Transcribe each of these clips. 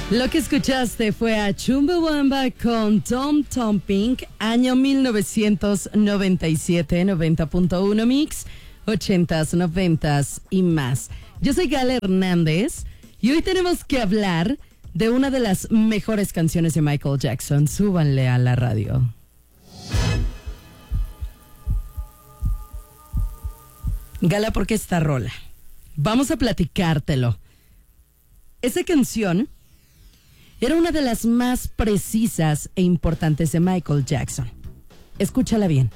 Lo que escuchaste fue a Chumbawamba con Tom Tomping, año 1997, 90.1 Mix, 80s, 90s y más. Yo soy Gala Hernández y hoy tenemos que hablar de una de las mejores canciones de Michael Jackson. Súbanle a la radio. Gala, ¿por qué esta rola? Vamos a platicártelo. Esa canción era una de las más precisas e importantes de Michael Jackson. Escúchala bien.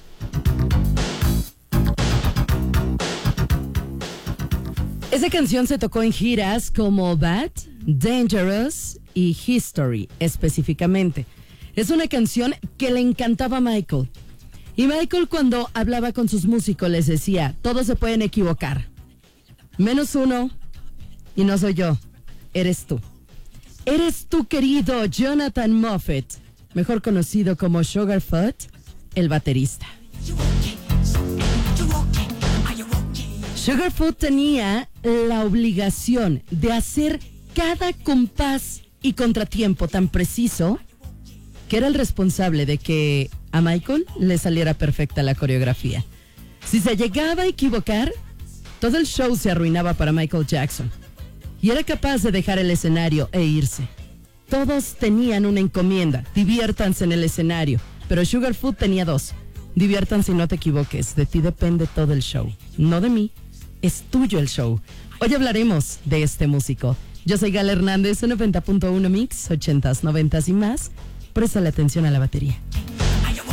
Esa canción se tocó en giras como Bad, Dangerous y History, específicamente. Es una canción que le encantaba a Michael. Y Michael, cuando hablaba con sus músicos, les decía, todos se pueden equivocar. Menos uno, y no soy yo, eres tú. Eres tu querido Jonathan Moffett, mejor conocido como Sugarfoot, el baterista. Sugarfoot tenía la obligación de hacer cada compás y contratiempo tan preciso que era el responsable de que a Michael le saliera perfecta la coreografía. Si se llegaba a equivocar, todo el show se arruinaba para Michael Jackson. Y era capaz de dejar el escenario e irse. Todos tenían una encomienda, diviértanse en el escenario. Pero Sugarfoot tenía dos. Diviértanse y no te equivoques, de ti depende todo el show. No de mí, es tuyo el show. Hoy hablaremos de este músico. Yo soy Gala Hernández, 90.1 Mix, 80s, 90s y más. Préstale atención a la batería.